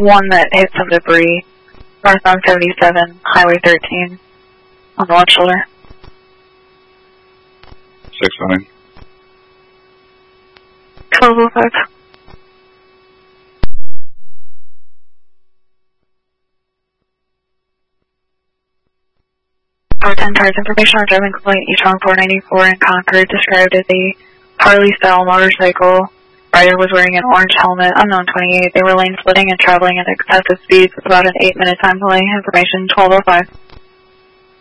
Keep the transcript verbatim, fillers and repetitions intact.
one that hit some debris, northbound seventy-seven, Highway thirteen, on the left shoulder. six nine. twelve oh five. Our ten cars information on driving complaint each on four ninety-four in Concord described as a Harley-style motorcycle. Rider was wearing an orange helmet, unknown twenty-eight. They were lane splitting and traveling at excessive speeds with about an eight minute time delay. Information twelve oh five.